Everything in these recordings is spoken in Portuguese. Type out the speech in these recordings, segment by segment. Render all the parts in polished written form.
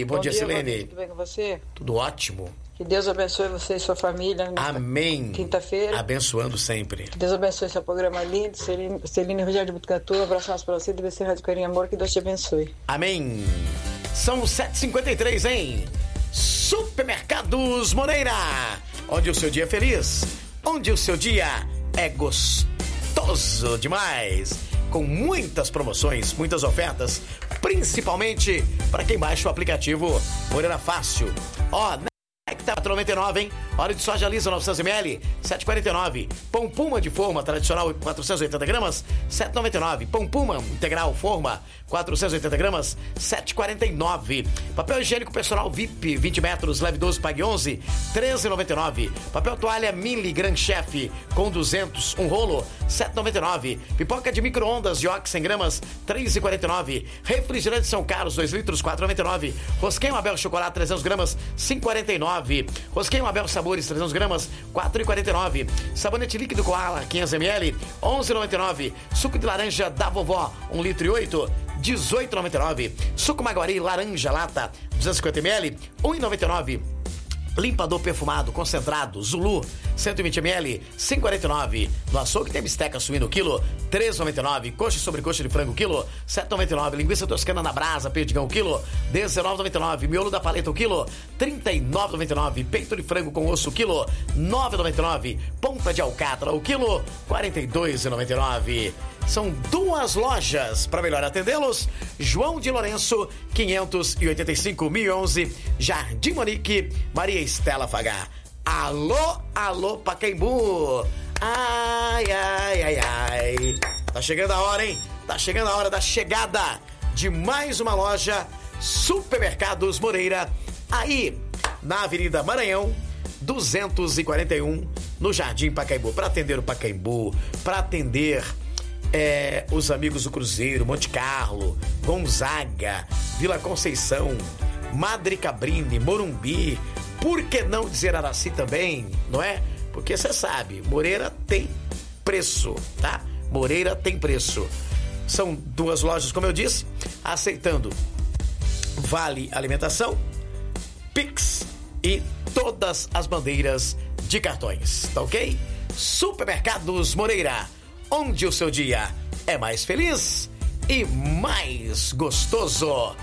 Bom dia, Silene. Tudo bem com você? Tudo ótimo. Que Deus abençoe você e sua família. Amém. Quinta-feira. Abençoando sempre. Que Deus abençoe seu programa lindo. Celine Rogério de Butucatu, um abraço mais pra você, do BC Rádio Carinho Amor, que Deus te abençoe. Amém. São 7h53, hein? Supermercados Moreira, onde o seu dia é feliz, onde o seu dia é gostoso demais, com muitas promoções, muitas ofertas, principalmente para quem baixa o aplicativo Moreira Fácil. Ó, tá 99, hein? Óleo de soja lisa 900ml, 7,49. Pão Puma de forma tradicional 480 gramas, 7,99. Pão Puma integral forma 480 gramas, 7,49. Papel higiênico personal VIP 20 metros, leve 12, pague 11, 13,99. Papel toalha Mili Grand Chef com 200, um rolo, 7,99. Pipoca de micro-ondas de Ox 100 gramas, 3,49. Refrigerante São Carlos 2 litros, 4,99. Rosquinho Abel Chocolate 300 gramas, 5,49. Rosquinho Abel Sabores 300 gramas, 4,49. Sabonete líquido Koala 500ml, 11,99. Suco de laranja da vovó 1 litro e 8, 18,99. Suco Maguari laranja lata 250ml, 1,99. Limpador perfumado concentrado Zulu 120ml, 5,49. No açougue tem bisteca suíno quilo, 3,99. Coxa e sobrecoxa de frango quilo, 7,99. Linguiça toscana na brasa perdigão quilo, 19,99. Miolo da paleta o quilo, 39,99. Peito de frango com osso quilo, 9,99. Ponta de alcatra o quilo, 42,99. São duas lojas para melhor atendê-los. João de Lourenço, 585 1011, Jardim Monique, Maria Estela Fagá. Alô, alô, Pacaembu. Ai, ai, ai, ai. Tá chegando a hora, hein? Tá chegando a hora da chegada de mais uma loja Supermercados Moreira, aí na Avenida Maranhão 241, no Jardim Pacaembu, para atender o Pacaembu, para atender os amigos do Cruzeiro, Monte Carlo, Gonzaga, Vila Conceição, Madre Cabrini, Morumbi, por que não dizer Araci também, não é? Porque você sabe, Moreira tem preço, tá? Moreira tem preço. São duas lojas, como eu disse, aceitando Vale Alimentação, Pix e todas as bandeiras de cartões, tá ok? Supermercados Moreira, onde o seu dia é mais feliz e mais gostoso.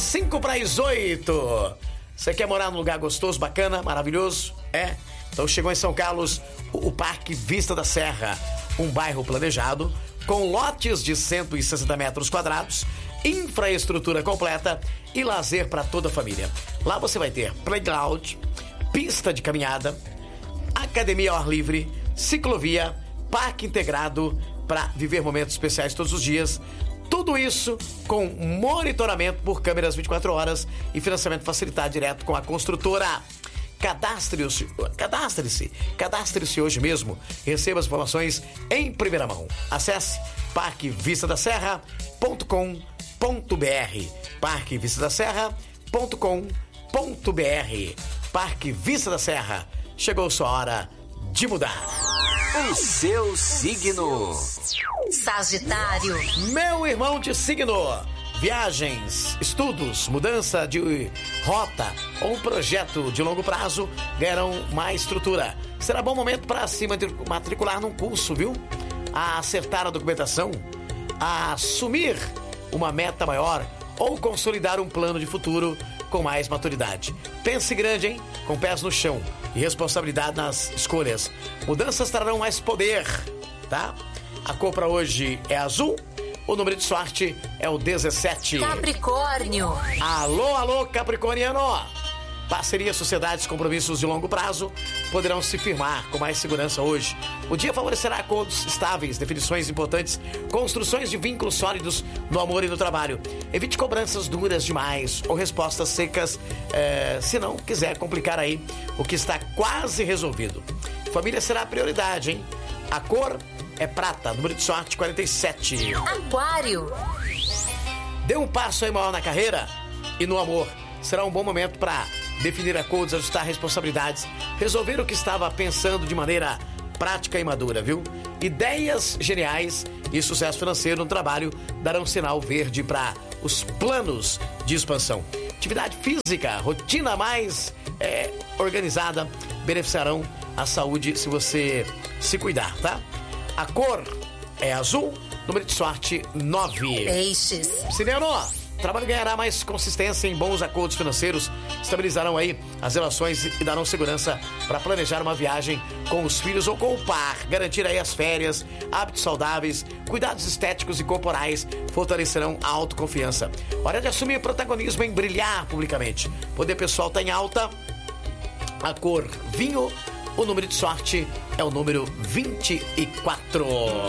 7:55. Você quer morar num lugar gostoso, bacana, maravilhoso? Então chegou em São Carlos o Parque Vista da Serra, um bairro planejado com lotes de 160 metros quadrados, infraestrutura completa e lazer para toda a família. Lá você vai ter playground, pista de caminhada, academia ao ar livre, ciclovia, parque integrado para viver momentos especiais todos os dias. Tudo isso com monitoramento por câmeras 24 horas e financiamento facilitado direto com a construtora. Cadastre-se hoje mesmo e receba as informações em primeira mão. Acesse parquevistadaserra.com.br, parquevistadaserra.com.br. Parque Vista da Serra, chegou sua hora de mudar. O seu signo. Sagitário. Meu irmão de signo. Viagens, estudos, mudança de rota ou um projeto de longo prazo ganharão mais estrutura. Será bom momento para se matricular num curso, viu? A acertar a documentação, a assumir uma meta maior ou consolidar um plano de futuro com mais maturidade. Pense grande, hein? Com pés no chão e responsabilidade nas escolhas. Mudanças trarão mais poder, tá? A cor para hoje é azul. O número de sorte é o 17. Capricórnio. Alô, alô, capricorniano. Parcerias, sociedades, compromissos de longo prazo poderão se firmar com mais segurança hoje. O dia favorecerá acordos estáveis, definições importantes, construções de vínculos sólidos no amor e no trabalho. Evite cobranças duras demais ou respostas secas, se não quiser complicar aí o que está quase resolvido. Família será a prioridade, hein? A cor é prata, número de sorte 47. Aquário. Dê um passo aí maior na carreira e no amor. Será um bom momento para definir acordos, ajustar responsabilidades, resolver o que estava pensando de maneira prática e madura, viu? Ideias geniais e sucesso financeiro no trabalho darão sinal verde para os planos de expansão. atividade física, rotina mais organizada, beneficiarão a saúde se você se cuidar, tá? A cor é azul, número de sorte 9. Peixes. Siriano, o trabalho ganhará mais consistência em bons acordos financeiros, estabilizarão aí as relações e darão segurança para planejar uma viagem com os filhos ou com o par, garantir aí as férias, hábitos saudáveis, cuidados estéticos e corporais, fortalecerão a autoconfiança. Hora de assumir protagonismo em brilhar publicamente. Poder pessoal tá em alta, a cor vinho, o número de sorte é o número 24.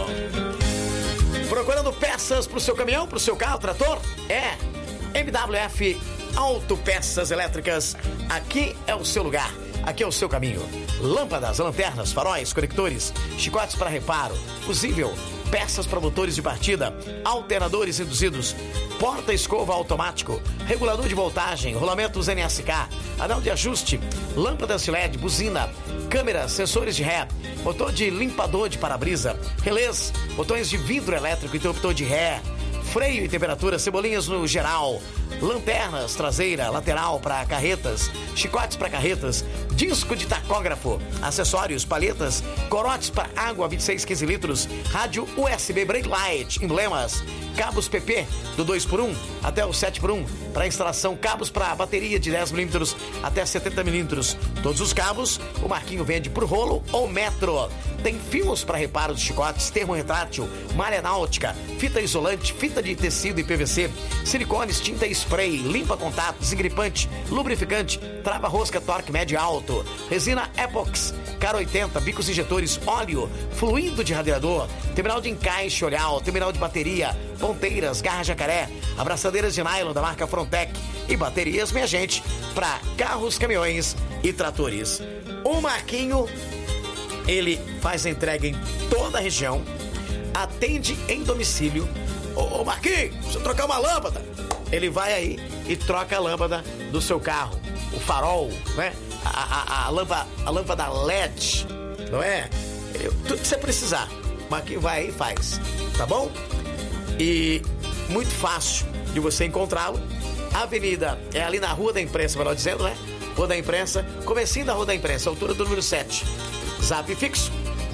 Procurando peças pro seu caminhão, pro seu carro, trator? É MWF Autopeças Elétricas. Aqui é o seu lugar, aqui é o seu caminho. Lâmpadas, lanternas, faróis, conectores, chicotes para reparo, fusível, peças para motores de partida, alternadores induzidos, porta-escova automático, regulador de voltagem, rolamentos NSK, anel de ajuste, lâmpadas de LED, buzina, câmeras, sensores de ré, motor de limpador de para-brisa, relés, botões de vidro elétrico, interruptor de ré, freio e temperatura, cebolinhas no geral, lanternas traseira, lateral para carretas, chicotes para carretas, disco de tacógrafo, acessórios, palhetas, corotes para água 26 15 litros, rádio USB brake light, emblemas, cabos PP do 2x1 até o 7x1 para instalação, cabos para bateria de 10 milímetros até 70 milímetros. Todos os cabos o Marquinho vende por rolo ou metro. Tem fios para reparo de chicotes, termo retrátil, malha náutica, fita isolante, fita de tecido e PVC, silicones, tinta e spray, limpa contato, desengripante, lubrificante, trava-rosca, torque médio e alto, resina Epox, Cara 80, bicos injetores, óleo, fluido de radiador, terminal de encaixe olhal, terminal de bateria, ponteiras, garra jacaré, abraçadeiras de nylon da marca Frontec e baterias, minha gente, para carros, caminhões e tratores. O Marquinho, ele faz a entrega em toda a região, atende em domicílio. Ô Marquinhos, precisa trocar uma lâmpada. Ele vai aí e troca a lâmpada do seu carro, o farol, né? A lâmpada LED, não é? Tudo que você precisar, o Marquinhos vai aí e faz, tá bom? E muito fácil de você encontrá-lo. A avenida é ali na Rua da Imprensa, melhor dizendo, né? Rua da Imprensa, comecinho da Rua da Imprensa, altura do número 7. Zap fixo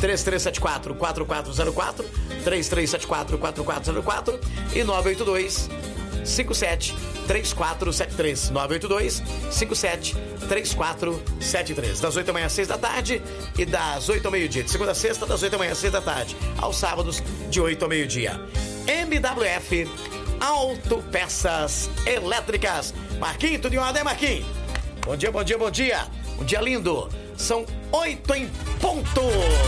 3374-4404, 3374-4404 e 982-57-3473. 982-57-3473. Das 8 da manhã às 6 da tarde e das 8 ao meio-dia. De segunda a sexta, das 8 da manhã às 6 da tarde. Aos sábados, de 8 ao meio-dia. MWF Autopeças Elétricas. Marquinhos, tudo em ordem, Marquinhos? Bom dia, bom dia, bom dia. Um dia lindo. São 8 em ponto.